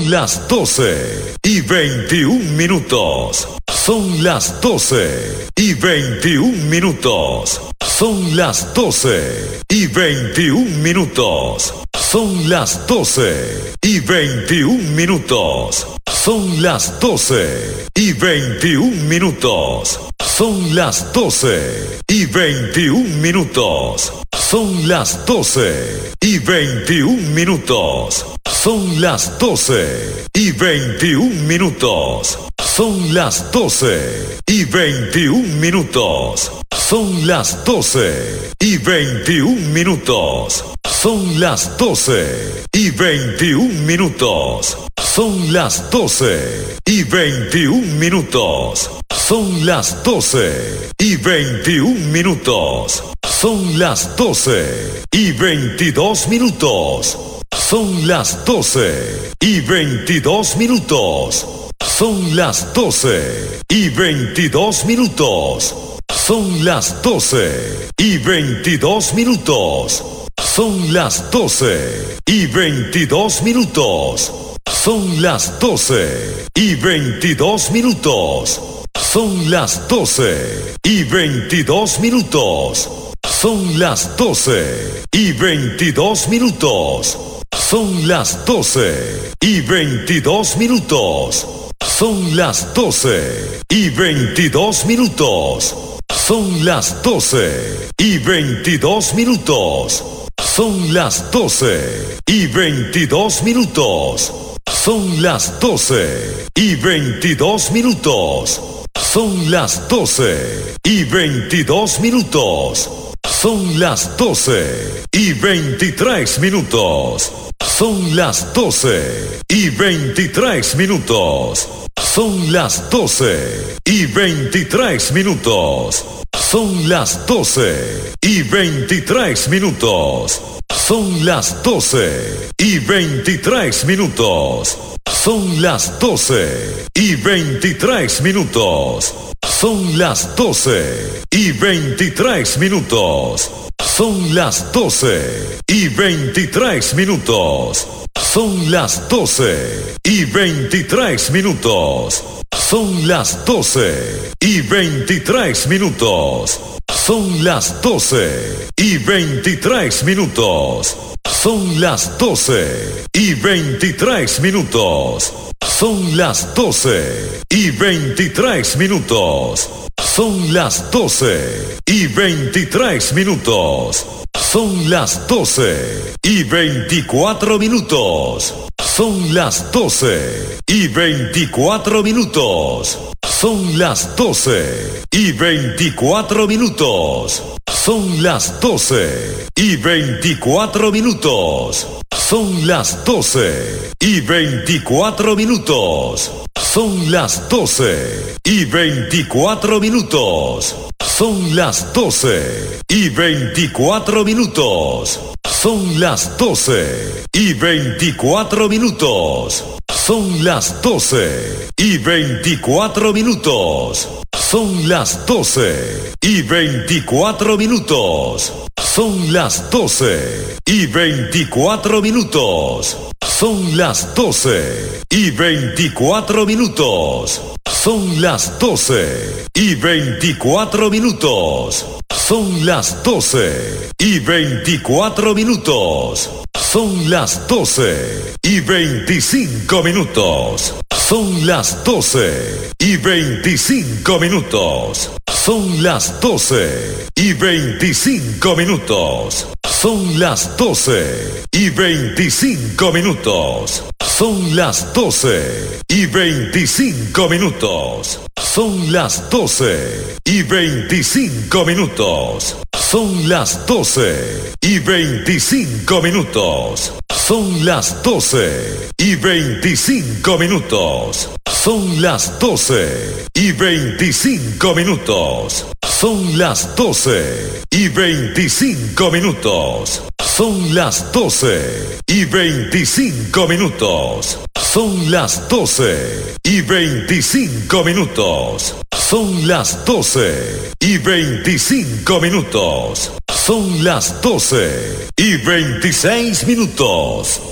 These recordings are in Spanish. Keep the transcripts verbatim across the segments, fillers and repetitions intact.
Son las doce y veintiún minutos. Son las doce y veintiún minutos. Son las doce y veintiún minutos. Son las doce y veintiún minutos. Son las doce y veintiún minutos. Son las doce y veintiún minutos. Son las doce y veintiún minutos. Son las doce y veintiún minutos. Son las doce y veintiún minutos. Son las doce y veintiún minutos. Son las doce y veintiún minutos. Son las doce y veintiún minutos. Son las doce y veintiún minutos. Son las doce y veintidós minutos. Son las doce y veintidós minutos. Son las doce y veintidós minutos. Son las doce y veintidós minutos. Son las doce y veintidós minutos. Son las doce y veintidós minutos. Son las doce y veintidós minutos. Son las doce y veintidós minutos. Son las doce y veintidós minutos. Son las doce y veintidós minutos. Son las doce y veintidós minutos. Son las doce y veintidós minutos. Son las doce y veintidós minutos. Son las doce y veintidós minutos. Son las doce y veintitrés minutos. Son las doce y veintitrés minutos. Son las doce y veintitrés minutos. Son las doce y veintitrés minutos. Son las doce y veintitrés minutos. Son las doce y veintitrés minutos. Son las doce y veintitrés minutos. Son las doce y veintitrés minutos. Son las doce y veintitrés minutos. Son las doce y veintitrés minutos. Son las doce y veintitrés minutos. Son las doce y veintitrés minutos. Son las doce y veintitrés minutos. Son las doce y veintitrés minutos. Son las doce y veinticuatro minutos. Son las doce y veinticuatro minutos. Son las doce y veinticuatro minutos. Son las doce y veinticuatro minutos. Son las doce y veinticuatro minutos. Son las doce y veinticuatro minutos. Son las doce y veinticuatro minutos. Son las doce y veinticuatro minutos. Son las doce y veinticuatro minutos. Son las doce y veinticuatro minutos. Son las doce y veinticuatro minutos. Son las doce y veinticuatro minutos. Son las doce y veinticuatro minutos. Son las doce y veinticuatro minutos. Son las doce y veinticinco minutos. Son las doce y veinticinco minutos. Son las doce y veinticinco minutos. Son las doce y veinticinco minutos. Son las doce y veinticinco minutos. Son las doce y veinticinco minutos. Son las doce y veinticinco minutos. Son las doce y veinticinco minutos. Son las doce y veinticinco minutos. Son las doce y veinticinco minutos. Son las doce y veinticinco minutos. Son las doce y veinticinco minutos. Son las doce y veinticinco minutos. Son las doce y veintiséis minutos.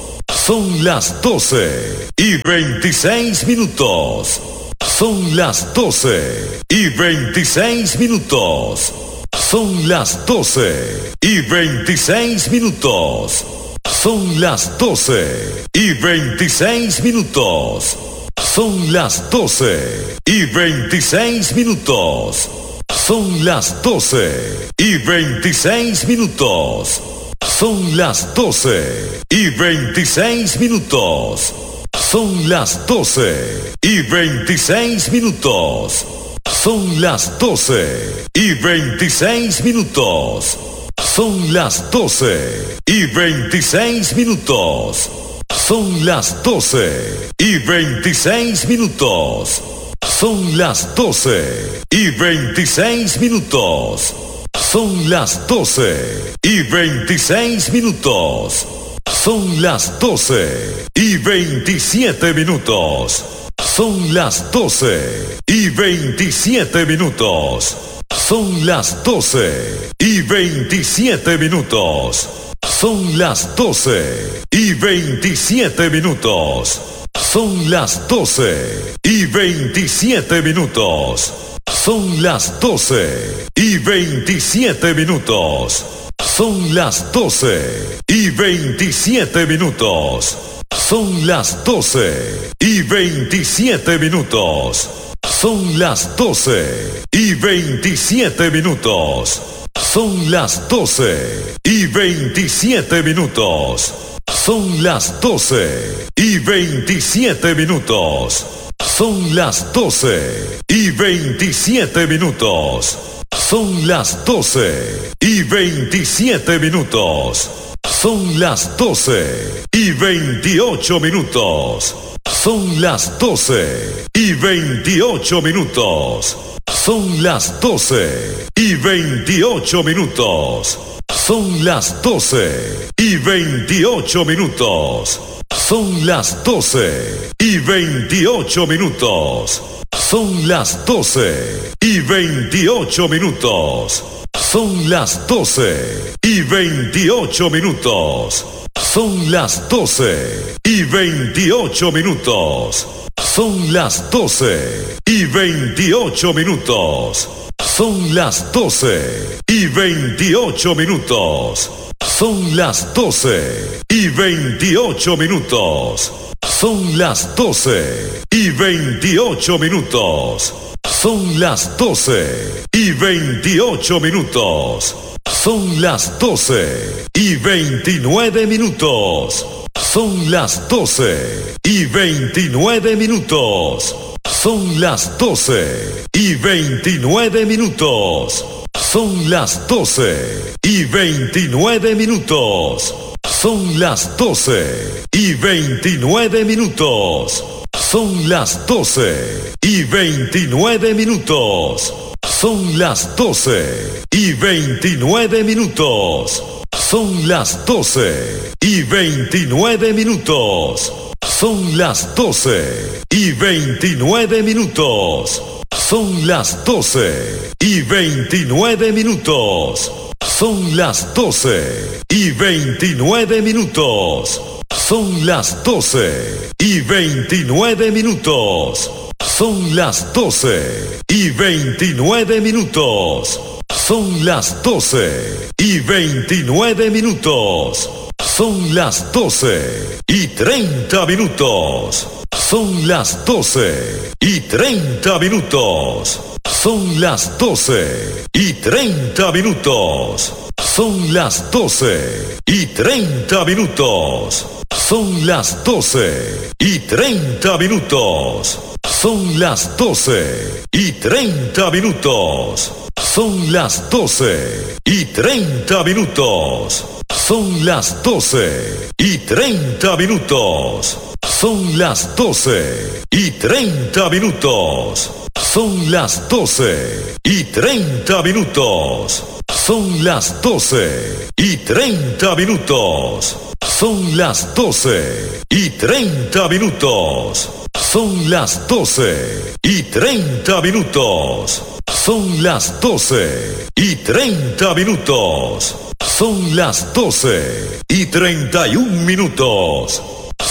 Son las doce y veintiséis minutos. Son las doce y veintiséis minutos. Son las doce y veintiséis minutos. Son las doce y veintiséis minutos. Son las doce y veintiséis minutos. Son las doce y veintiséis minutos. Son las doce y veintiséis minutos. Son las doce y veintiséis minutos. Son las doce y veintiséis minutos. Son las doce y veintiséis minutos. Son las doce y veintiséis minutos. Son las doce y veintiséis minutos. Son las doce y veintiséis minutos. Son las doce y veintisiete minutos. Son las doce y veintisiete minutos. Son las doce y veintisiete minutos. Son las doce y veintisiete minutos. Son las doce y veintisiete minutos. Son las doce y veintisiete minutos. Son las doce y veintisiete minutos. Son las doce y veintisiete minutos. Son las doce y veintisiete minutos. Son las doce y veintisiete minutos. Son las doce y veintisiete minutos. Son las doce y veintisiete minutos. Son las doce y veintisiete minutos. Son las doce y veintiocho minutos. Son las doce y veintiocho minutos. Son las doce y veintiocho minutos. Son las doce y veintiocho minutos. Son las doce y veintiocho minutos. Son las doce y veintiocho minutos. Son las doce y veintiocho minutos. Son las doce y veintiocho minutos. Son las doce y veintiocho minutos. Son las doce y veintiocho minutos. Son las doce y veintiocho minutos. Son las doce y veintiocho minutos. Son las doce y veintiocho minutos. Son las doce y veintinueve minutos. Son las doce y veintinueve minutos. Son las doce y veintinueve minutos. Son las doce y veintinueve minutos. Son las doce y veintinueve minutos. Son las doce y veintinueve minutos. Son las doce y veintinueve minutos. Son las doce y veintinueve minutos. Son las doce y veintinueve minutos. Son las doce y veintinueve minutos. Son las doce y veintinueve minutos. Son las doce y veintinueve minutos. Son las doce y veintinueve minutos. Son las doce y veintinueve minutos. Son las doce y treinta minutos. Son las doce y treinta minutos. Son las doce y treinta minutos. Son las doce y treinta minutos. Son las doce y treinta minutos. Son las doce y treinta minutos. Son las doce y treinta minutos. Son las doce y treinta minutos. Son las doce y treinta minutos. Son las doce y treinta minutos. Son las doce y treinta minutos. Son las doce y treinta minutos. Son las doce y treinta minutos. Son las doce y treinta minutos. Son las doce y treinta y un minutos.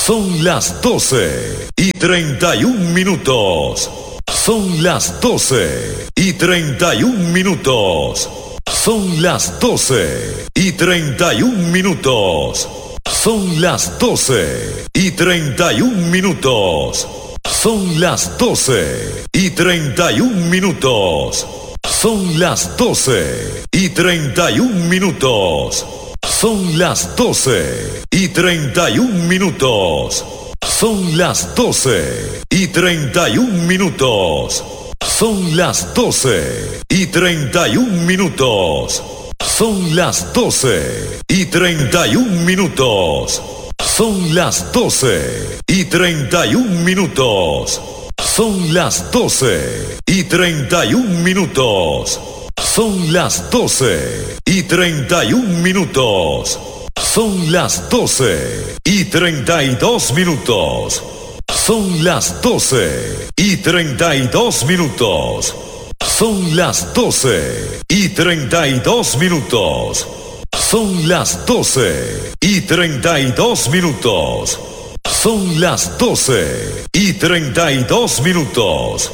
Son las doce y treinta y un minutos. Son las doce y treinta y un minutos. Son las doce y treinta y un minutos. Son las doce y treinta y un minutos. Son las doce y treinta y un minutos. Son las doce y treinta y un minutos. Son las doce y treinta y un minutos. Son las doce y treinta y un minutos. Son las doce y treinta y un minutos. Son las doce y treinta y un minutos. Son las doce y treinta y un minutos. Son las doce y treinta y un minutos. Son las doce y treinta y un minutos. Son las doce y treinta y dos minutos. Son las doce y treinta y dos minutos. Son las doce y treinta y dos minutos. Son las doce y treinta y dos minutos. Son las doce y treinta y dos minutos.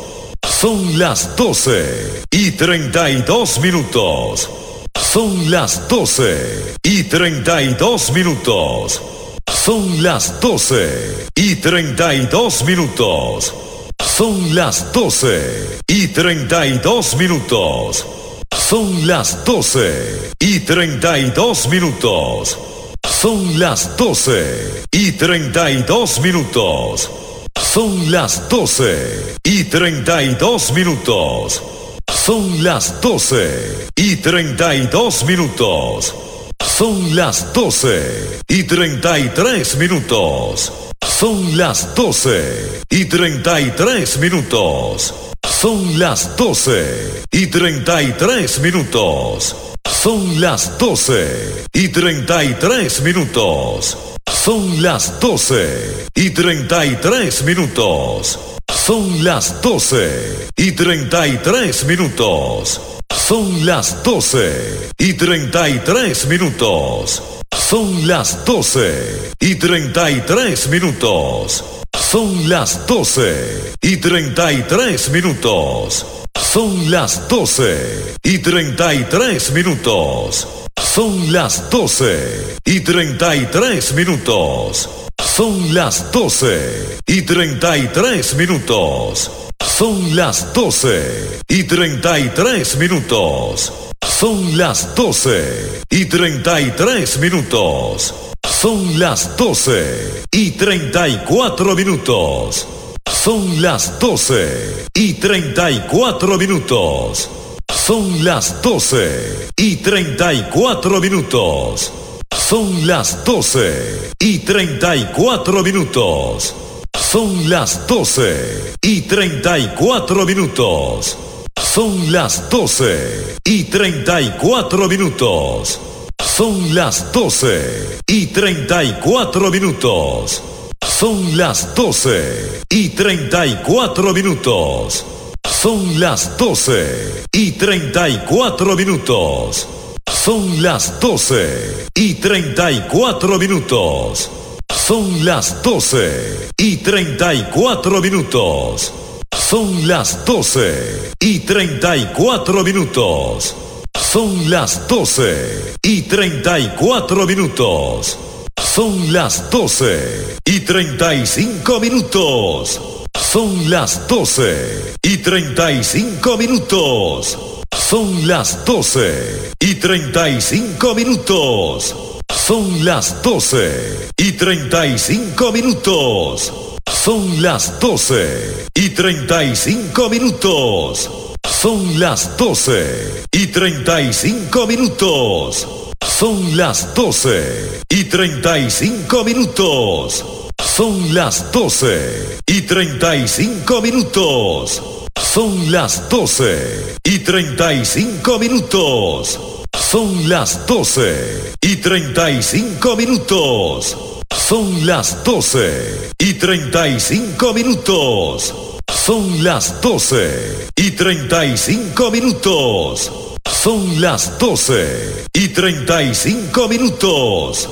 Son las doce y treinta y dos minutos. Son las doce y treinta y dos minutos. Son las doce y treinta y dos minutos. Son las doce y treinta y dos minutos. Son las doce y treinta y dos minutos. Son las doce y treinta y dos minutos. Son las doce y treinta y dos minutos. Son las doce y treinta y dos minutos. Son las doce y treinta y tres minutos. Son las doce y treinta y tres minutos. Son las doce y treinta y tres minutos. Son las doce y treinta y tres minutos. Son las doce y treinta y tres minutos. Son las doce y treinta y tres minutos. Son las doce y treinta y tres minutos. Son las doce y treinta y tres minutos. Son las doce y treinta y tres minutos. Son las doce y treinta y tres minutos. Son las doce y treinta y tres minutos. Son las doce y treinta y tres minutos. Son las doce y treinta y tres minutos. Son las doce y treinta y tres minutos. Son las doce y treinta y cuatro minutos. Son las doce y treinta y cuatro minutos. Son las doce y treinta y cuatro minutos. Son las doce y treinta y cuatro minutos. Son las doce y treinta y cuatro minutos. Son las doce y treinta y cuatro minutos. Son las doce y treinta y cuatro minutos. Son las doce y treinta y cuatro minutos. Son las doce y treinta y cuatro minutos. Son las doce y treinta y cuatro minutos. Son las doce y treinta y cuatro minutos. Son las doce y treinta y cuatro minutos. Son las doce y treinta y cuatro minutos. Son las doce y treinta y cinco minutos. Son las doce y treinta y cinco minutos. Son las doce y treinta y cinco minutos. Son las doce y treinta y cinco minutos. Son las doce y treinta y cinco minutos. Son las doce y treinta y cinco minutos. Son las doce y treinta y cinco minutos. Son las doce y treinta y cinco minutos. Son las doce y treinta y cinco minutos. Son las doce y treinta y cinco minutos. Son las doce y treinta y cinco minutos. Son las doce y treinta y cinco minutos. Son las doce y treinta y cinco minutos.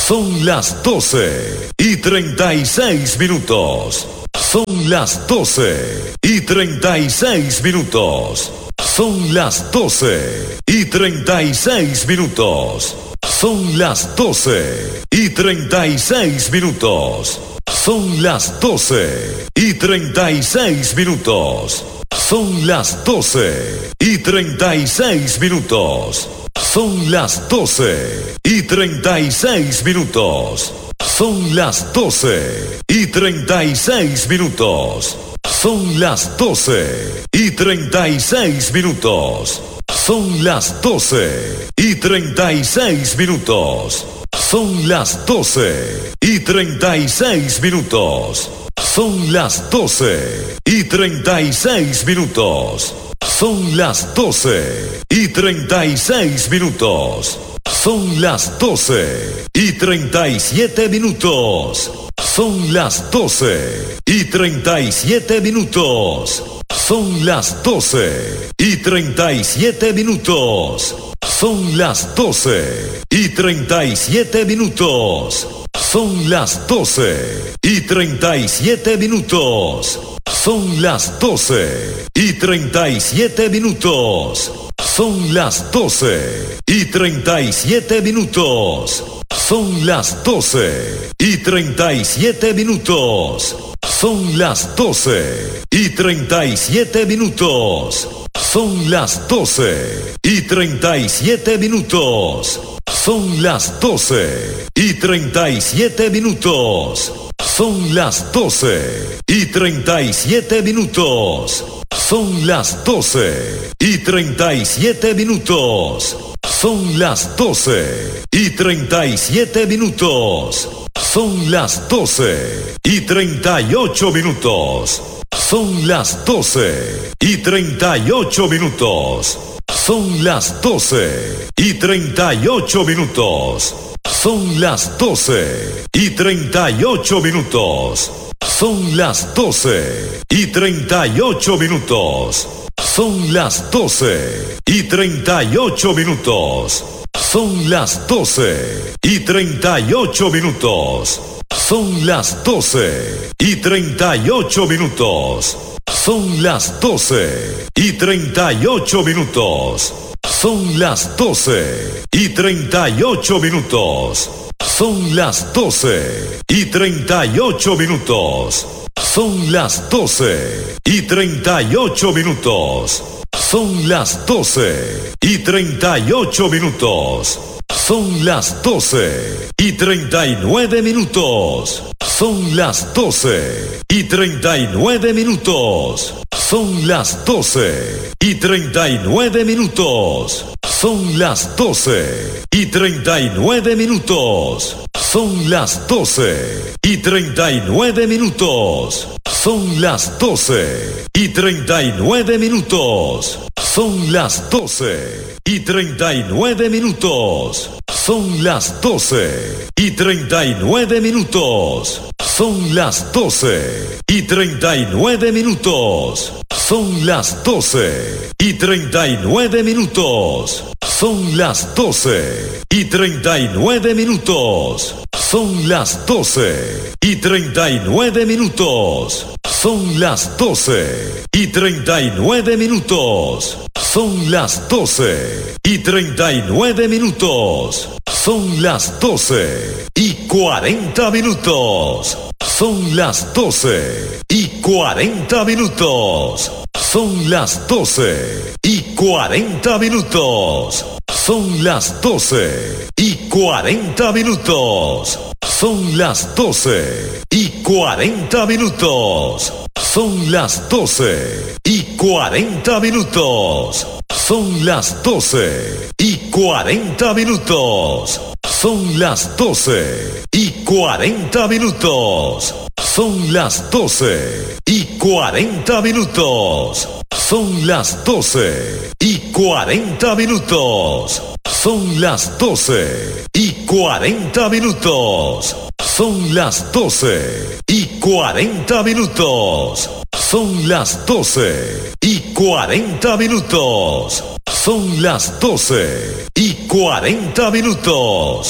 Son las doce y treinta y seis minutos. Son las doce y treinta y seis minutos. Son las doce y treinta y seis minutos. Son las doce y treinta y seis minutos. Son las doce y treinta y seis minutos. Son las doce y treinta y seis minutos. Son las doce y treinta y seis minutos. Son las doce y treinta y seis minutos. Son las doce y treinta y seis minutos. Son las doce y treinta y seis minutos. Son las doce y treinta y seis minutos. Son las doce y treinta y seis minutos. Son las doce y treinta y seis minutos. Son las doce y treinta y siete minutos. Son las doce y treinta y siete minutos. Son las doce y treinta y siete minutos. Son las doce y treinta y siete minutos. Son las doce y treinta y siete minutos. Son las doce y treinta y siete minutos. Son las doce y treinta y siete minutos. Son las doce y treinta y siete minutos. Son las doce y treinta y siete minutos. Son las doce y treinta y siete minutos. Son las doce y treinta y siete minutos. Son las doce y treinta y siete minutos. Son las doce y treinta y siete minutos. Son las doce y treinta y siete minutos. Son las doce y treinta y ocho minutos. Son las doce y treinta y ocho minutos. Son las doce y treinta y ocho minutos. Son las doce y treinta y ocho minutos. Son las doce y treinta y ocho minutos. Son las doce y treinta y ocho minutos. Son las doce y treinta y ocho minutos. Son las doce y treinta y ocho minutos. Son las doce y treinta y ocho minutos. Son las doce y treinta y ocho minutos. Son las doce y treinta y ocho minutos. Son las doce y treinta y ocho minutos. Son las doce y treinta y ocho minutos. Son las doce y treinta y nueve minutos. Son las doce y treinta y nueve minutos. Son las doce y treinta y nueve minutos. Son las doce y treinta y nueve minutos. Son las doce y treinta y nueve minutos. Son las doce y treinta y nueve minutos. Son las doce y treinta y nueve minutos. Son las doce y treinta y nueve minutos. Son las doce y treinta y nueve minutos. Son las doce y treinta y nueve minutos. Son las doce y treinta y nueve minutos. Son las doce y treinta y nueve minutos. Son las doce y treinta y nueve minutos. Son las doce y treinta y nueve minutos. Son las doce y cuarenta minutos. Son las doce y cuarenta minutos. Son las doce y cuarenta minutos. Son las doce y cuarenta minutos. Son las doce y cuarenta minutos. Son las doce y cuarenta minutos. Son las doce y cuarenta minutos. Son las doce y cuarenta minutos. Son las doce y cuarenta minutos. Son las doce y cuarenta minutos. Son las doce y cuarenta minutos. Son las doce y cuarenta minutos. Son las doce y cuarenta minutos. Son las doce y cuarenta minutos.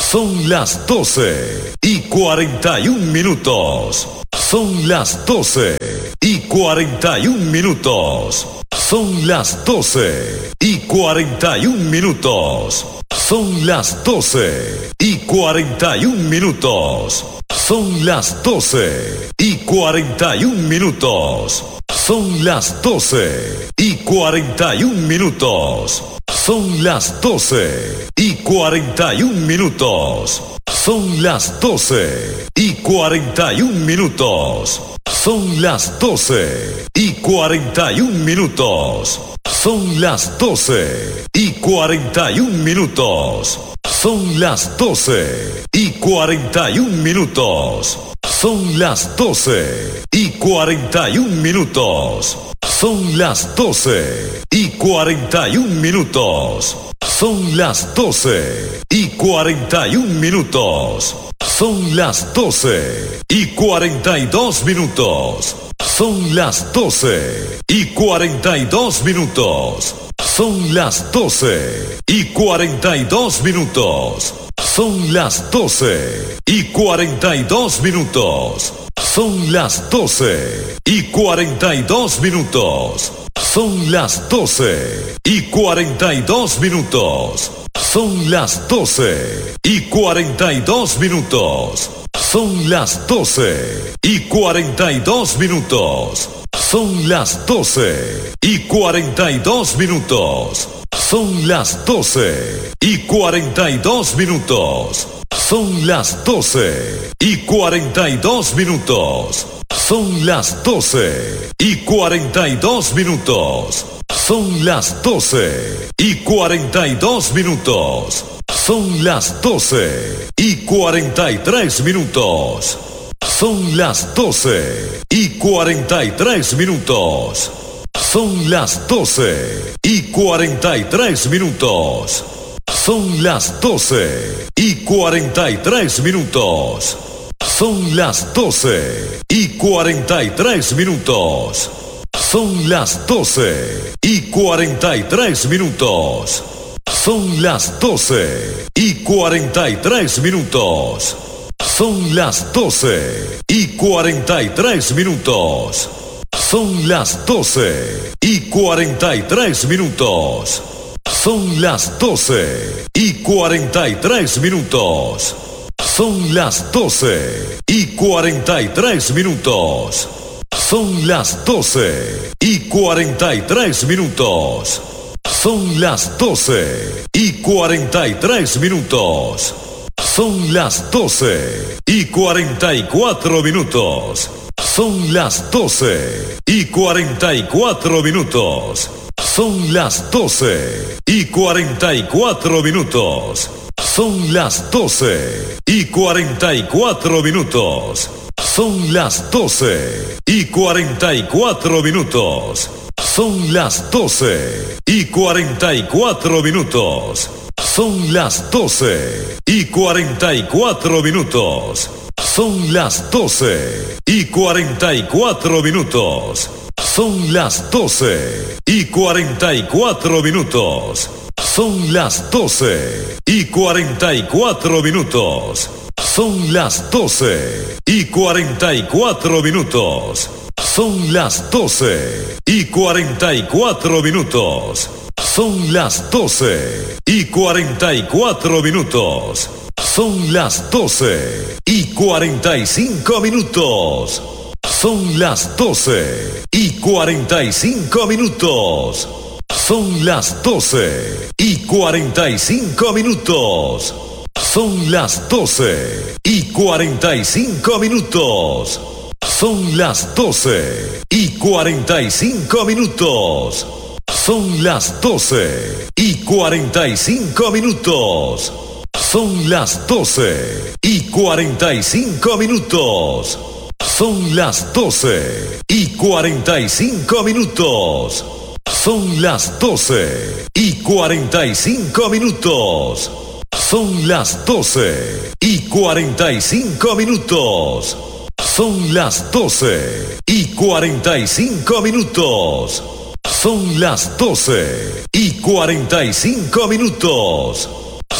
Son las doce y cuarenta y un minutos. Son las doce y cuarenta y un minutos. Son las doce y cuarenta y un minutos. Son las doce y cuarenta y un minutos. Son las doce y cuarenta y un minutos. Son las doce y cuarenta y un minutos. Son las doce y cuarenta y un minutos. Son las doce y cuarenta y un minutos. Son las doce y cuarenta y un minutos. Son las doce y cuarenta y un minutos. Son las doce y cuarenta y un minutos. Son las doce y cuarenta y un minutos. Son las doce y cuarenta y un minutos. Son las doce y cuarenta y un minutos. Son las doce y cuarenta y dos minutos. Son las doce y cuarenta y dos minutos. Son las doce y cuarenta y dos minutos. Son las doce y cuarenta y dos minutos. Son las doce y cuarenta y dos minutos. Son las doce y cuarenta y dos minutos. Son las doce y cuarenta y dos minutos. Son las doce y cuarenta y dos minutos. Son las doce y cuarenta y dos minutos. Son las doce y cuarenta y dos minutos. Son las doce y cuarenta y dos minutos. Son las doce y cuarenta y dos minutos. Son las doce y cuarenta y dos minutos. Son las doce y cuarenta y tres minutos. Son las doce y cuarenta y tres minutos. Son las doce y cuarenta y tres minutos. Son las doce y cuarenta y tres minutos. Son las doce y cuarenta y tres minutos. Son las doce y cuarenta y tres minutos. Son las doce y cuarenta y tres minutos. Son las doce y cuarenta y tres minutos. Son las doce y cuarenta y tres minutos. Son las doce y cuarenta y tres minutos. Son las doce y cuarenta y tres minutos. Son las doce y cuarenta y tres minutos. Son las doce y cuarenta y tres minutos. Son las doce y cuarenta y cuatro minutos. Son las doce y cuarenta y cuatro minutos. Son las doce y cuarenta y cuatro minutos. Son las doce y cuarenta y cuatro minutos. Son las doce y cuarenta y cuatro minutos. Son las doce y cuarenta y cuatro minutos. Son las doce y cuarenta y cuatro minutos. Son las doce y cuarenta y cuatro minutos. Son las doce y cuarenta y cuatro minutos. Son las doce y cuarenta y cuatro minutos. Son las doce y cuarenta y cuatro minutos. Son las doce y cuarenta y cuatro minutos. Son las doce y cuarenta y cuatro minutos. Son las doce y cuarenta y cinco minutos. Son las doce y cuarenta y cinco minutos. Son las doce y cuarenta y cinco minutos. Son las doce y cuarenta y cinco minutos. Son las doce y cuarenta y cinco minutos. Son las doce y cuarenta y cinco minutos. Son las doce y cuarenta y cinco minutos. Son las doce y cuarenta y cinco minutos. Son las doce y cuarenta y cinco minutos. Son las doce y cuarenta y cinco minutos. Son las doce y cuarenta y cinco minutos. Son las doce y cuarenta y cinco minutos.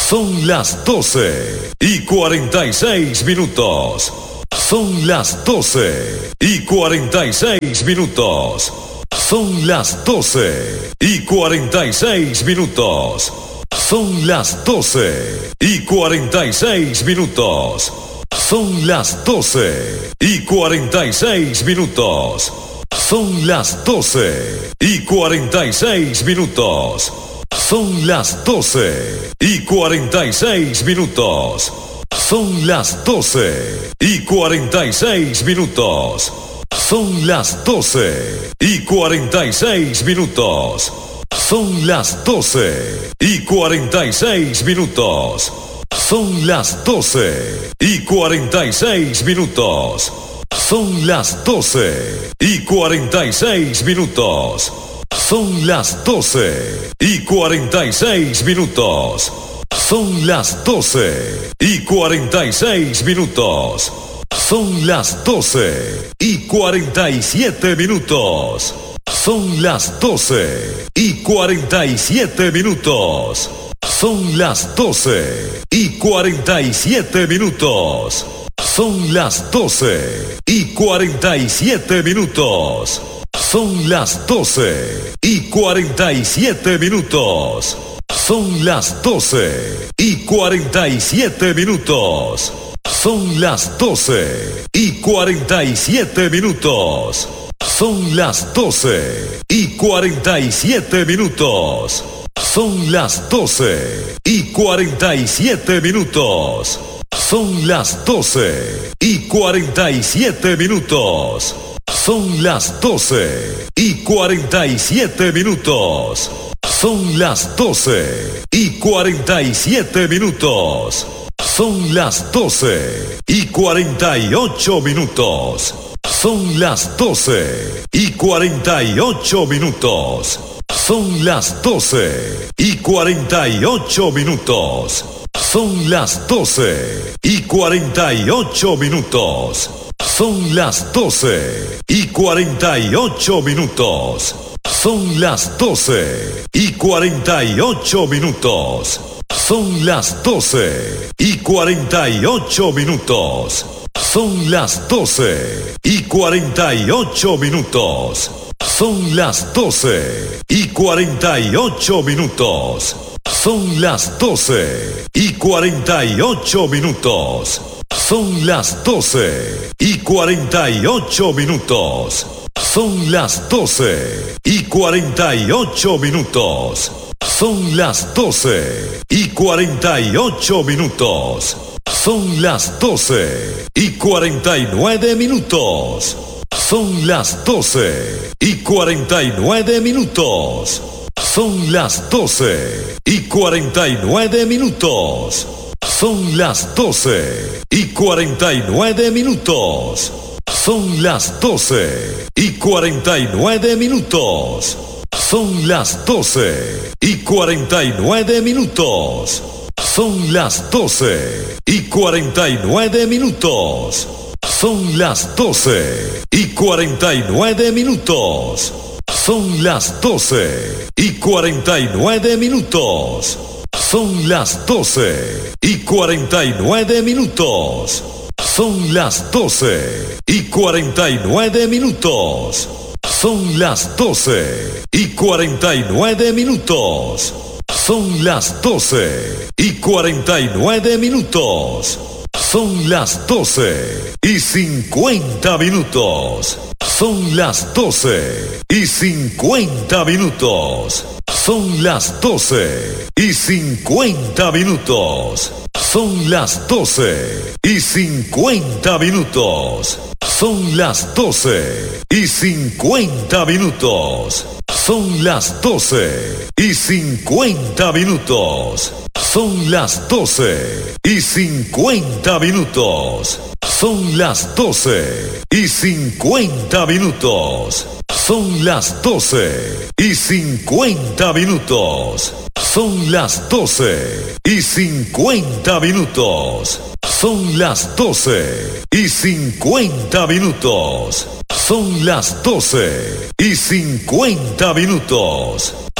Son las doce y cuarenta y seis minutos. Son las doce y cuarenta y seis minutos. Son las doce y cuarenta y seis minutos. Son las doce y cuarenta y seis minutos. Son las doce y cuarenta y seis minutos. Son las doce y cuarenta y seis minutos. Son las doce y cuarenta y seis minutos. Son las doce y cuarenta y seis minutos. Son las doce y cuarenta y seis minutos. Son las doce y cuarenta y seis minutos. Son las doce y cuarenta y seis minutos. Son las doce y cuarenta y seis minutos. Son las doce y cuarenta y seis minutos. Son las doce y cuarenta y seis minutos. Son las doce y cuarenta y siete minutos. Son las doce y cuarenta y siete minutos. Son las doce y cuarenta y siete minutos. Son las doce y cuarenta y siete minutos. Son las doce y cuarenta y siete minutos. Son las doce y cuarenta y siete minutos. Son las doce y cuarenta y siete minutos. Son las doce y cuarenta y siete minutos. Son las doce y cuarenta y siete minutos. Son las doce y cuarenta y siete minutos. Son las doce y cuarenta y siete minutos. Son las doce y cuarenta y siete minutos. Son las doce y cuarenta y ocho minutos. Son las doce y cuarenta y ocho minutos. Son las doce y cuarenta y ocho minutos. Son las doce y cuarenta y ocho minutos. Son las doce y cuarenta y ocho minutos. Son las doce y cuarenta y ocho minutos. Son las doce y cuarenta y ocho minutos. Son las doce y cuarenta y ocho minutos. Son las doce y cuarenta y ocho minutos. Son las doce y cuarenta y ocho minutos. Son las doce y cuarenta y ocho minutos. Son las doce y cuarenta y ocho minutos. Son las doce y cuarenta y ocho minutos. Son las doce y cuarenta y nueve minutos. Son las doce y cuarenta y nueve minutos. Son las doce y cuarenta y nueve minutos. Son las doce y cuarenta y nueve minutos. Son las doce y cuarenta y nueve minutos. Son las doce y cuarenta y nueve minutos. Son las doce y cuarenta y nueve minutos. Son las doce y cuarenta y nueve minutos. Son las doce y cuarenta y nueve minutos. Son las doce y cuarenta y nueve minutos. Son las doce y cuarenta y nueve minutos. Son las doce y cuarenta y nueve minutos. Son las doce y cuarenta y nueve minutos. Son las doce y cincuenta minutos. Son las doce y cincuenta minutos. Son las doce y cincuenta minutos. Son las doce y cincuenta minutos. Son las doce y cincuenta minutos. Son las doce y cincuenta minutos. Son las doce y cincuenta minutos. Son las doce y cincuenta minutos. Son las doce y cincuenta minutos. Son las doce y cincuenta minutos. Son las doce y cincuenta minutos. Son las doce y cincuenta minutos.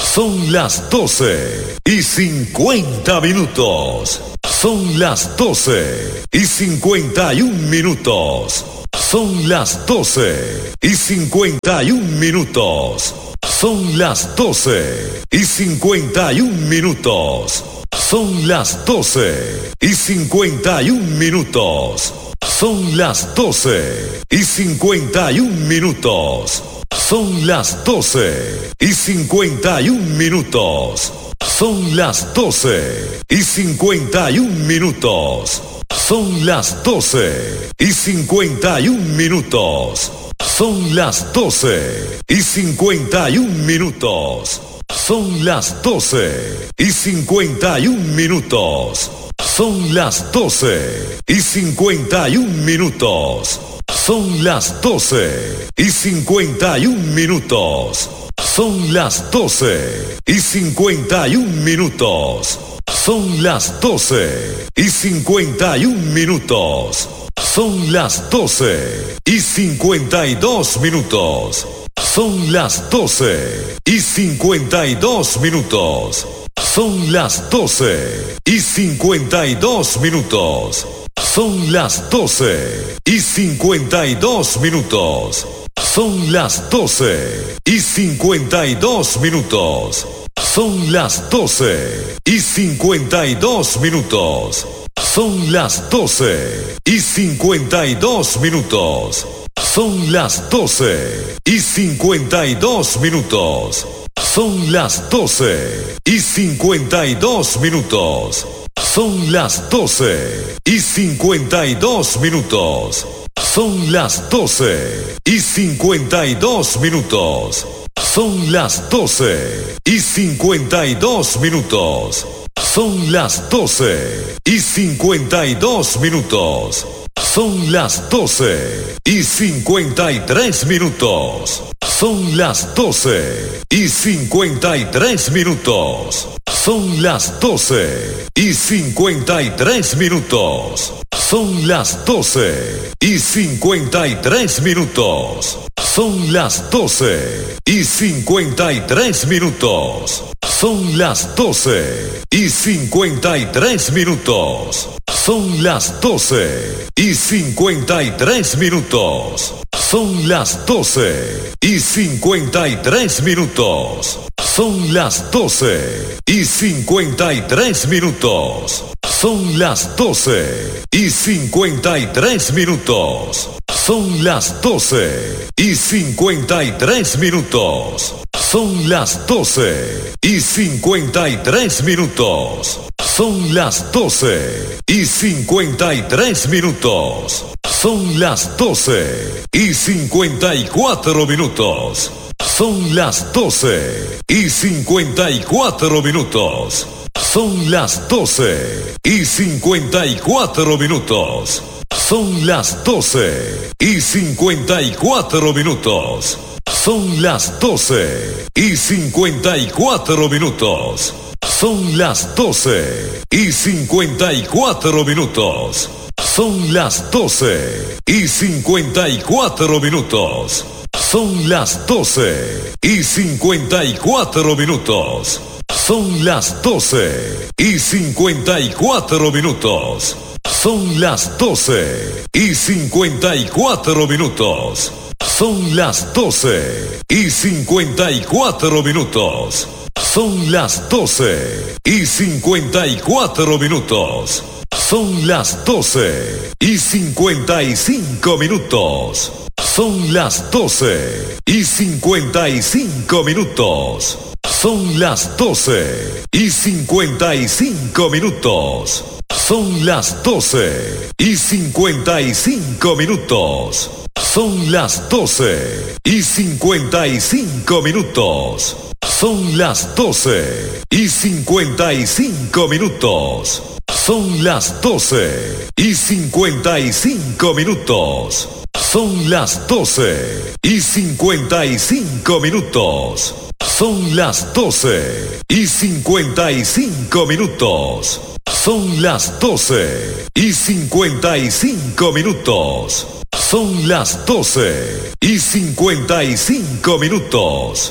Son las doce y cincuenta minutos. Son las doce y cincuenta y un minutos. Son las doce y cincuenta y un minutos. Son las doce y cincuenta y un minutos. Son las doce y cincuenta y un minutos. Son las doce y cincuenta y un minutos. Son las doce y cincuenta y un minutos. Son las doce y cincuenta y un minutos. Son las doce y cincuenta y un minutos. Son las doce y cincuenta y un minutos. Son las doce y cincuenta y un minutos. Son las doce y cincuenta y un minutos. Son las doce y cincuenta y un minutos. Son las doce y cincuenta y un minutos. Son las doce y cincuenta y un minutos. Son las doce y cincuenta y dos minutos. Son las doce y cincuenta y dos minutos. Son las doce y cincuenta y dos minutos. Son las doce y cincuenta y dos minutos. Son las doce y cincuenta y dos minutos. Son las doce y cincuenta y dos minutos. Son las doce y cincuenta y dos minutos. Son las doce y cincuenta y dos minutos. Son las doce y cincuenta y dos minutos. Son las doce y cincuenta y dos minutos. Son las doce y cincuenta y dos minutos. Son las doce y cincuenta y dos minutos. Son las doce y cincuenta y dos minutos. Son las doce y cincuenta y tres minutos. Son las doce y cincuenta y tres minutos. Son las doce y cincuenta y tres minutos. Son las doce y cincuenta y tres minutos. Son las doce y cincuenta y tres minutos. Son las doce y cincuenta y tres minutos. Son las doce y cincuenta y tres minutos. Son las doce y cincuenta y tres minutos. Son las doce y cincuenta y tres minutos. Son las doce y cincuenta y tres minutos. Son las doce y cincuenta y tres minutos. Son las doce y cincuenta y tres minutos. Son las doce y cincuenta y tres minutos. Son las doce y cincuenta y cuatro minutos. Son las doce y cincuenta y cuatro minutos. Son las doce y cincuenta y cuatro minutos. Son las doce y cincuenta y cuatro minutos. Son las doce y cincuenta y cuatro minutos. Son las doce y cincuenta y cuatro minutos. Son las doce y cincuenta y cuatro minutos. Son las doce y cincuenta y cuatro minutos. Son las doce y cincuenta y cuatro minutos. Son las doce y cincuenta y cuatro minutos. Son las doce y cincuenta y cuatro minutos. Son las doce y cincuenta y cuatro minutos. Son las doce y cincuenta y cinco minutos. Son las doce y cincuenta y cinco minutos. Son las doce y cincuenta y cinco minutos. Son las doce y cincuenta y cinco minutos. Son las doce y cincuenta y cinco minutos. Son las doce y cincuenta y cinco minutos. Son las doce y cincuenta y cinco minutos. Son las doce y cincuenta y cinco minutos. Son las doce y cincuenta y cinco minutos. Son las doce y cincuenta y cinco minutos. Son las doce y cincuenta y cinco minutos.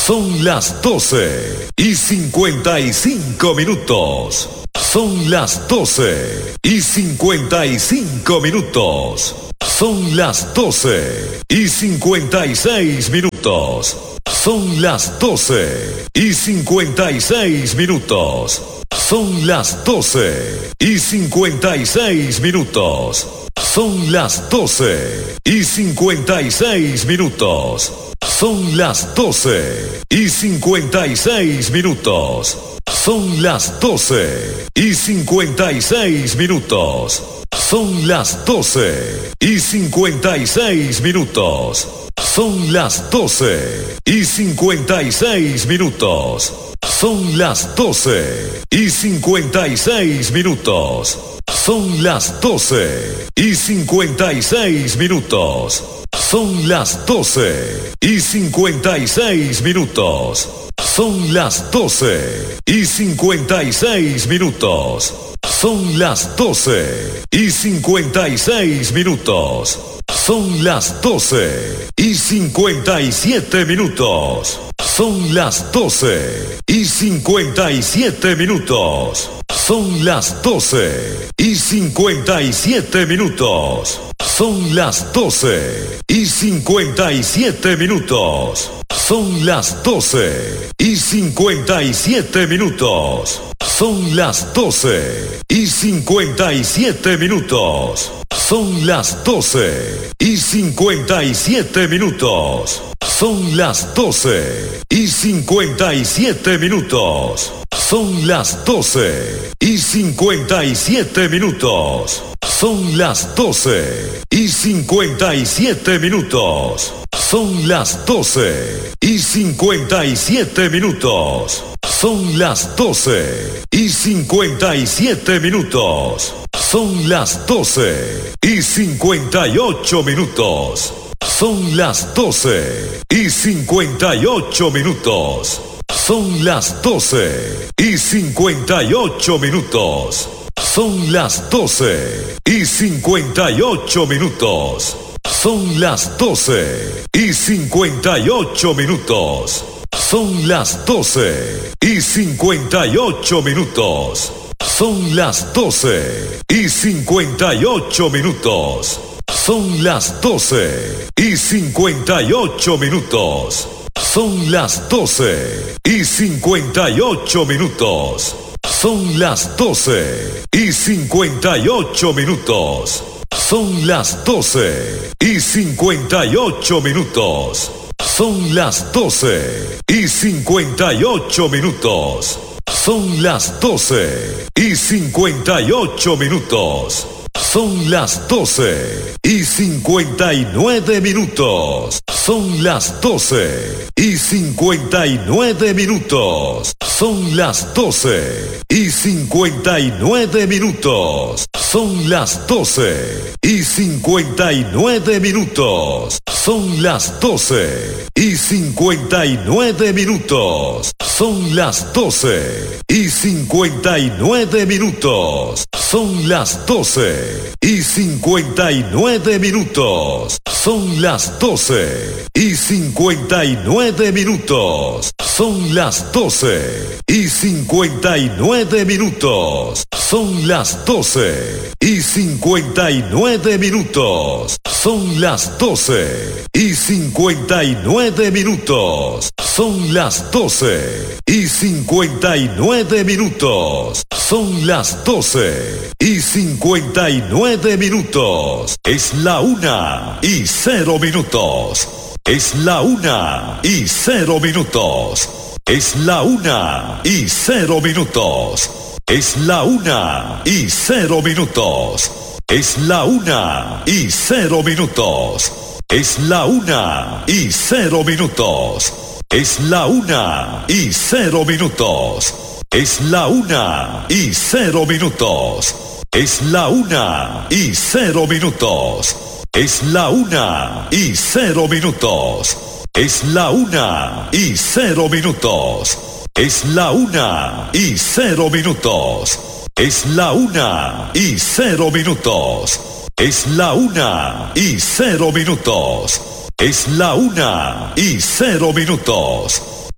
Son las doce y cincuenta y cinco minutos. Son las doce y cincuenta y cinco minutos. Son las doce y cincuenta y seis minutos. Son las doce y cincuenta y seis minutos. Son las doce y cincuenta y seis minutos. Son las doce y cincuenta y seis minutos. Son las doce y cincuenta y seis minutos. Son las doce y cincuenta y seis minutos. Son las doce y cincuenta y seis minutos. Son las doce y cincuenta y seis minutos. Son las doce y cincuenta y seis minutos. Son las doce y cincuenta y seis minutos. Son las doce y cincuenta y seis minutos. Son las doce y cincuenta y seis minutos. Son las doce y cincuenta y seis minutos. Son las doce y cincuenta y siete minutos. Son las doce y cincuenta y siete minutos. Son las doce y cincuenta y siete minutos. Son las doce y cincuenta y siete minutos. Son las doce y cincuenta y siete minutos. Son las doce y cincuenta y siete minutos. Son las doce y cincuenta y siete minutos. Son las doce y cincuenta y siete minutos. Son las doce y cincuenta y siete minutos. Son las doce y cincuenta y siete minutos. Son las doce y cincuenta y siete minutos. Son las doce y cincuenta y siete minutos. Son las doce y cincuenta y ocho minutos. Son las doce y cincuenta y ocho minutos. Son las doce y cincuenta y ocho minutos. Son las doce y cincuenta y ocho minutos. Son las doce y cincuenta y ocho minutos. Son las doce y cincuenta y ocho minutos. Son las doce y cincuenta y ocho minutos. Son las doce y cincuenta y ocho minutos. Son las doce y cincuenta y ocho minutos. Son las doce y cincuenta y ocho minutos. Son las doce y cincuenta y ocho minutos. Son las doce y cincuenta y ocho minutos. Son las doce y cincuenta y ocho minutos. Son las doce y cincuenta y nueve minutos. Son las doce y cincuenta y nueve minutos. Son las doce y cincuenta y nueve minutos. Son las doce y cincuenta y nueve minutos. Son las doce y cincuenta y nueve minutos. Son las doce y cincuenta y nueve minutos. Son las doce y cincuenta y nueve minutos. Son las doce y cincuenta y nueve minutos. Son las doce y cincuenta y nueve minutos. Son las doce y cincuenta y nueve minutos. Son las doce y cincuenta y nueve minutos. Son las doce y cincuenta y nueve minutos. Son las doce y cincuenta y nueve minutos. Es la una y cero minutos. Es la una y cero minutos. Es la una y cero minutos. Es la una y cero minutos. Es la una y cero minutos. Es la una y cero minutos. Es la una y cero minutos. Es la una y cero minutos. Es la una y cero minutos. Es la una y cero minutos. Es la una y cero minutos. Es la una y cero minutos. Es la una y cero minutos. Es la una y cero minutos. Es la una y cero minutos.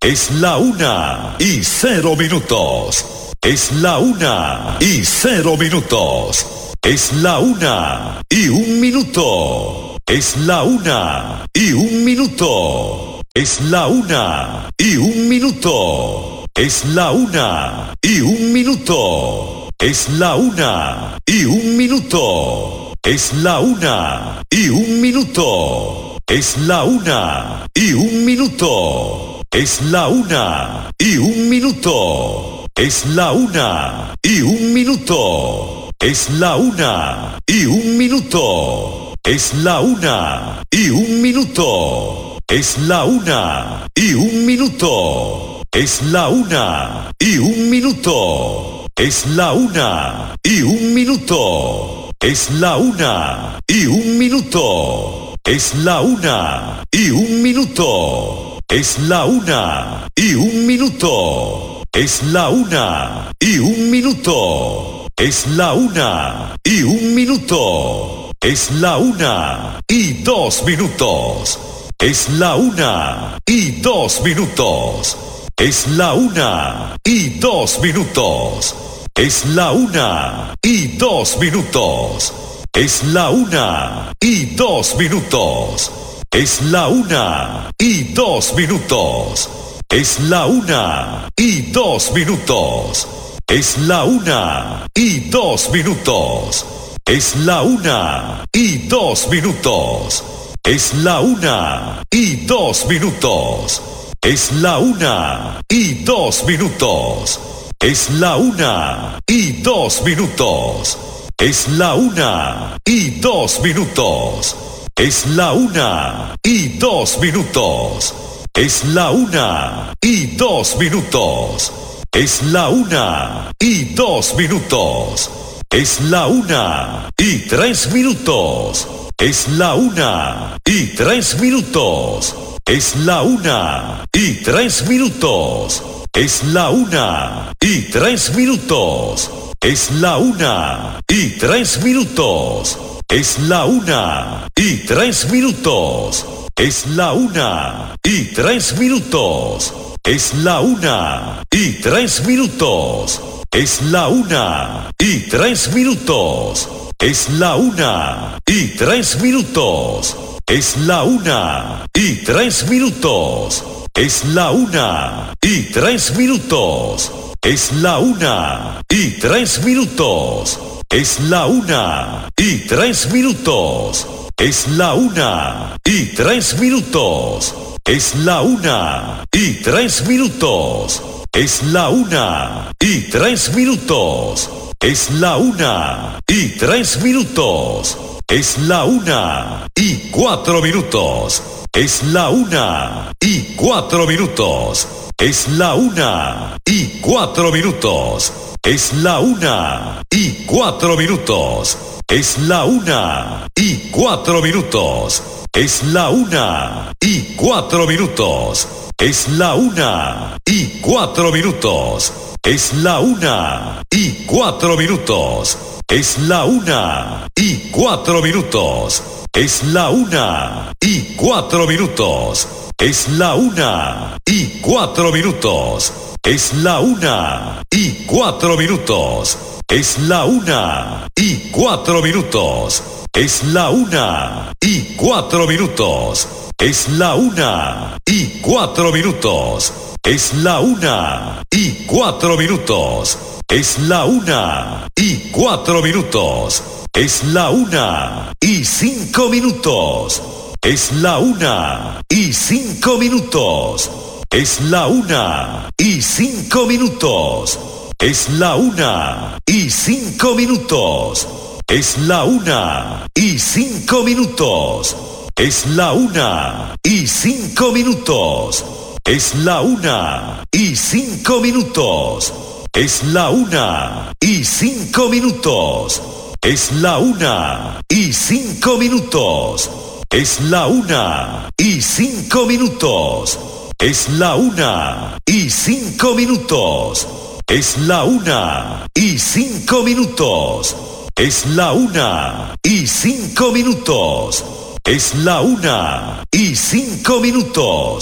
Es la una y cero minutos. Es la una y cero minutos. Es la una y un minuto. Es la una y un minuto. Es la una y un minuto. Es la una y un minuto. Es la una y un minuto. Es la una y un minuto. Es la una y un minuto. Es la una y un minuto. Es la una y un minuto. Es la una y un minuto. Es la una y un minuto. Es la una y un minuto. Es la una y un minuto. Es la una y un minuto. Es la una y un minuto. Es la una y un minuto. Es la una y un minuto. Es la una y un minuto. Es la una y un minuto. Es la una y dos minutos. Es la una y dos minutos. Es la una y dos minutos. Es la una y dos minutos. Es la una y dos minutos. Es la una y dos minutos. Es la una y dos minutos. Es la una y dos minutos. Es la una y dos minutos. Es la una y dos minutos. Es la una y dos minutos. Es la una y dos minutos. Es la una y dos minutos. Es la una y dos minutos. Es la una y dos minutos. Es la una y dos minutos. Es la una y tres minutos. Es la una y tres minutos. Es la una y tres minutos. Es la una y tres minutos. Es la una y tres minutos. Es la una y tres minutos. Es la una y tres minutos. Es la una y tres minutos. Es la una y tres minutos. Es la una y tres minutos. Es la una y tres minutos. Es la una y tres minutos. Es la una y tres minutos. Es la una y tres minutos. Es la una y tres minutos. Es la una y tres minutos. Es la una y tres minutos. Es la una y tres minutos. Es la una y cuatro minutos. Es la una y cuatro minutos. Es la una y cuatro minutos. Es la una y cuatro minutos. Es la una y cuatro minutos. Es la una y cuatro minutos. Es la una y cuatro minutos. Es la una y cuatro minutos. Es la una y cuatro minutos. Es la una y cuatro minutos. Es la una y cuatro minutos. Es la una y cuatro minutos. Es la una y cuatro minutos. Es la una y cuatro minutos. Es la una y cuatro minutos. Es la una y cuatro minutos. Es la una y cuatro minutos. Es la una y cinco minutos. Es la una y cinco minutos. Es la una y cinco minutos. Es la una y cinco minutos. Es la una y cinco minutos. Es la una y cinco minutos. Es la una y cinco minutos. Es la una y cinco minutos. Es la una y cinco minutos. Es la una y cinco minutos. Es la una y cinco minutos. Es la una y cinco minutos. Es la una y cinco minutos. Es la una y cinco minutos.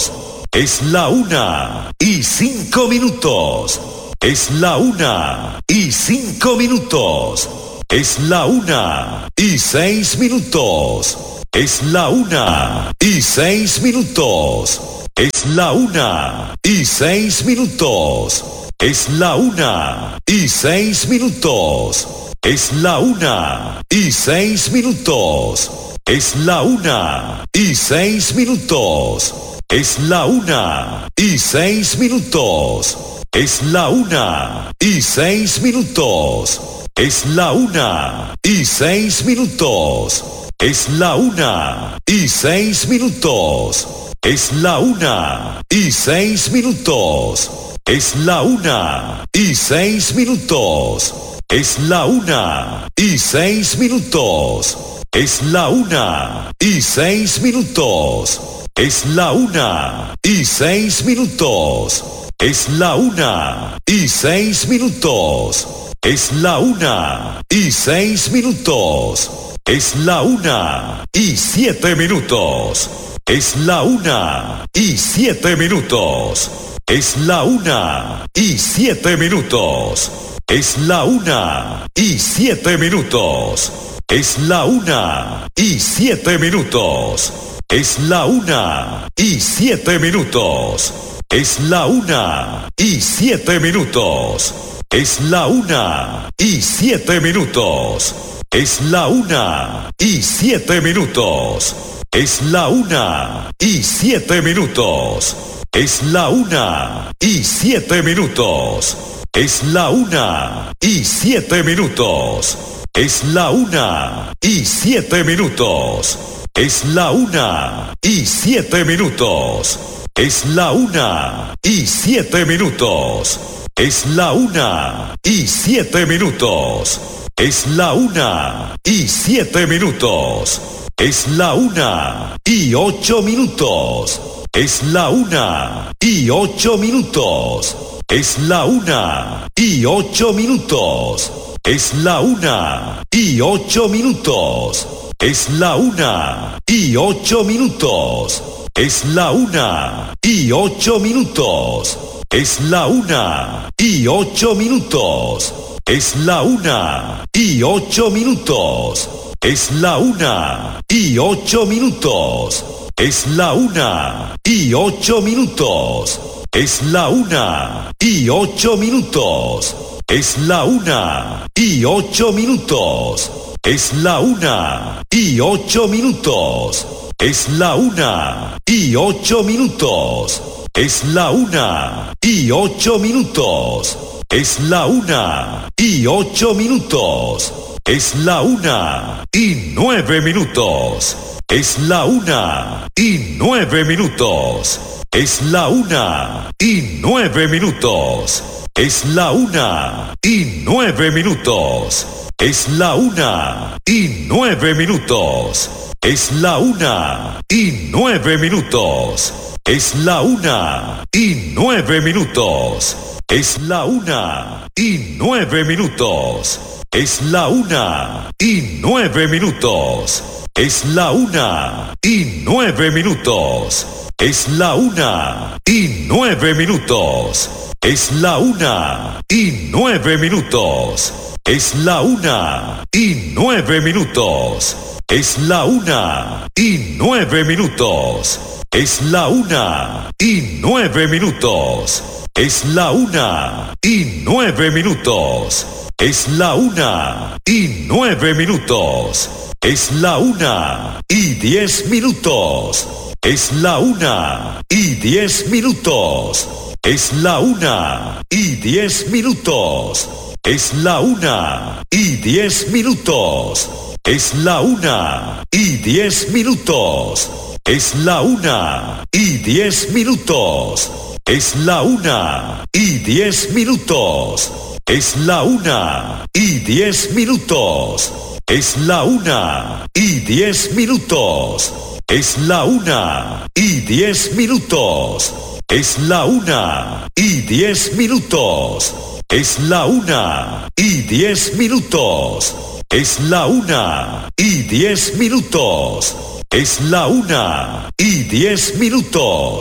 Es la una y cinco minutos. Es la una y cinco minutos. Es la una y seis minutos. Es la una y seis minutos. Es la una y seis minutos. Es la una y seis minutos. Es la una y seis minutos. Es la una y seis minutos. Es la una y seis minutos. Es la una y seis minutos. Es la una y seis minutos. Es la una y seis minutos. Es la una y seis minutos. Es la una y seis minutos. Es la una y seis minutos. Es la una y seis minutos. Es la una y seis minutos. Es la una y seis minutos. Es la una y seis minutos. Es la una y siete minutos. Es la una y siete minutos. Es la una y siete minutos. Es la una y siete minutos. Es la una y siete minutos. Es la una y siete minutos. Es la una y siete minutos. Es la una y siete minutos. Es la una y siete minutos. Es la una y siete minutos. Es la una y siete minutos. Es la una y siete minutos. Es la una y siete minutos. Es la una y siete minutos. Es la una y siete minutos. Es la una y siete minutos. Es la una y siete minutos. Es la una y ocho minutos. Es la una y ocho minutos. Es la una y ocho minutos. Es la una y ocho minutos. Es la una y ocho minutos. Es la una y ocho minutos. Es la una y ocho minutos. Es la una y ocho minutos. Es la una y ocho minutos. Es la una y ocho minutos. Es la una y ocho minutos. Es la una y ocho minutos. Es la una y ocho minutos. Es la una y ocho minutos. Es la una y ocho minutos. Es la una y ocho minutos. Es la una y nueve minutos. Es la una y nueve minutos. Es la una y nueve minutos. Es la una y nueve minutos. Es la una y nueve minutos. Es la una y nueve minutos. Es la una y nueve minutos. Es la una y nueve minutos. Es la una y nueve minutos. Es la una y nueve minutos. Es la una y nueve minutos. Es la una y nueve minutos. Es la una y nueve minutos. Es la una y nueve minutos. Es la una y nueve minutos. Es la una y nueve minutos. Es la una y nueve minutos. Es la una y diez minutos. Es la una y diez minutos. Es la una y diez minutos. Es la una y diez minutos. Es la una y diez minutos. Es la una y diez minutos. Es la una y diez minutos. Es la una y diez minutos. Es la una y diez minutos. Es la una y diez minutos. Es la una y diez minutos. Es la una y diez minutos. Es la una y diez minutos. Es la una y diez minutos.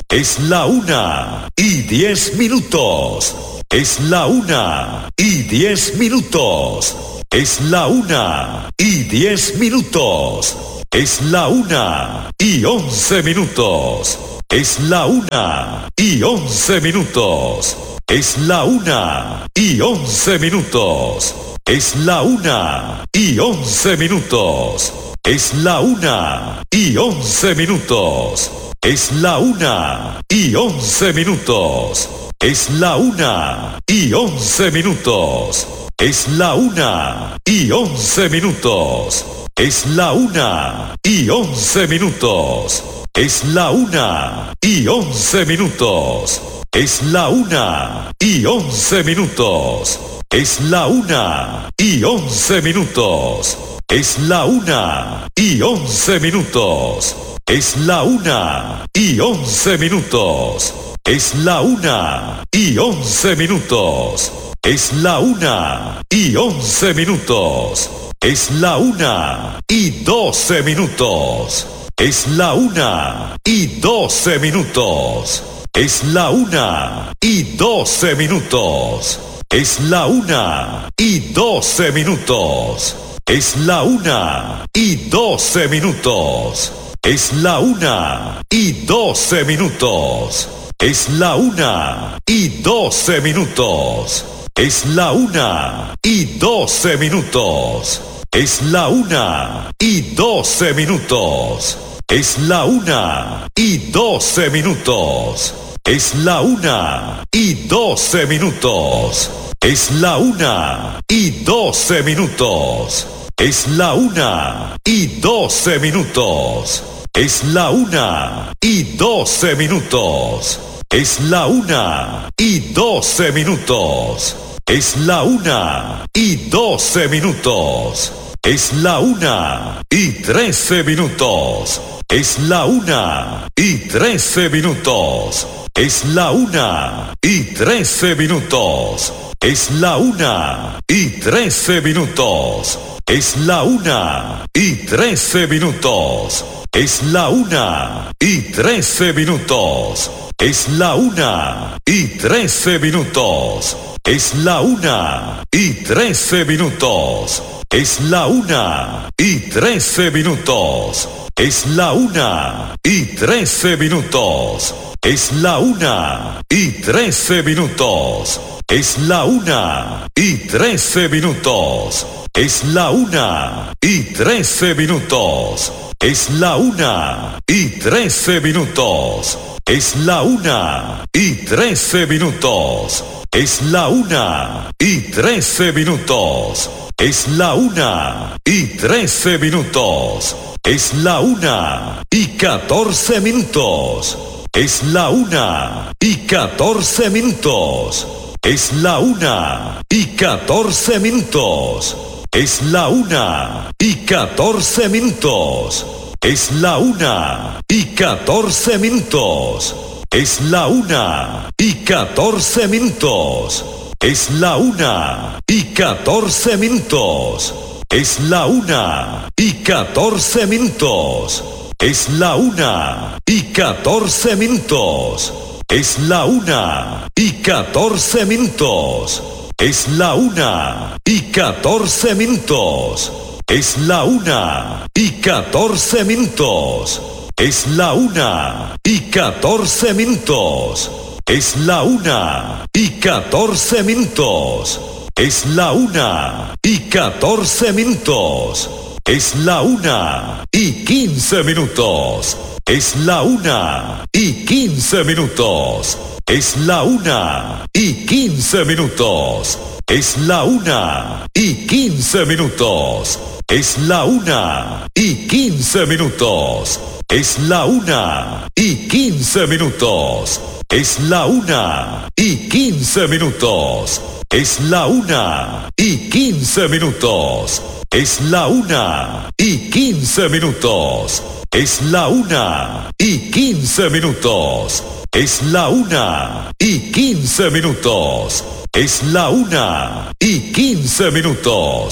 Es la una y diez minutos. Es la una y diez minutos. Es la una y diez minutos. Es la una y once minutos. Es la una y once minutos. Es la una y once minutos. Es la una y once minutos. Es la una y once minutos. Es la una y once minutos. Es la una y once minutos. Es la una y once minutos. Es la una y once minutos. Es la una y once minutos. Es la una y once minutos. Es la una y once minutos. Es la una y once minutos. Es la una y once minutos. Es la una y once minutos. Es la una y once minutos. Es la una y doce minutos. Es la una y doce minutos. Es la una y doce minutos. Es la una y doce minutos. Es la una y doce minutos. Es la una y doce minutos. Es la una y doce minutos. Es la una y doce minutos. Es la una y doce minutos. Es la una y doce minutos. Es la una y doce minutos. Es la una y doce minutos. Es la una y doce minutos. Es la una y doce minutos. Es la una y doce minutos. Es la una y doce minutos. Es la una y trece minutos. Es la una y trece minutos. Es la una y trece minutos. Es la una y trece minutos. Es la una y trece minutos. Es la una y trece minutos. Es la una y trece minutos. Es la una y trece minutos. Es la una y trece minutos. Es la una y trece minutos. Es la una y trece minutos. Es la una y trece minutos. Es la una y trece minutos. Es la una y trece minutos. Es la una y trece minutos. Es la una y trece minutos. Es la una y trece minutos. Es la una y catorce minutos. Es la una y catorce minutos. Es la una y catorce minutos. Es la una y catorce minutos. Es la una y catorce minutos. Es la una y catorce minutos. Es la una y catorce minutos. Es la una y catorce minutos. Es la una y catorce minutos. Es la una y catorce minutos. Es la una y catorce minutos. Es la una y catorce minutos. Es la una y catorce minutos. Es la una y catorce minutos. Es la una y catorce minutos. Es la una y quince minutos. Es la una y quince minutos. Es la una y quince minutos. Es la una y quince minutos. Es la una y quince minutos. Es la una y quince minutos. Es la una y quince minutos. Es la una y quince minutos. Es la una y quince minutos. Es la una y quince minutos. Es la una y quince minutos. Es la una y quince minutos.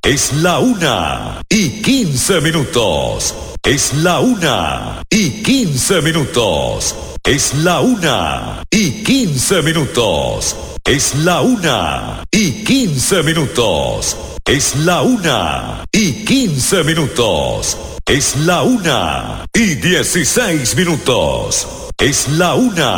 Es la una y quince minutos. Es la una y quince minutos. Es la una y quince minutos. Es la una y quince minutos. Es la una y quince minutos. Es la una y dieciséis minutos. Es la una.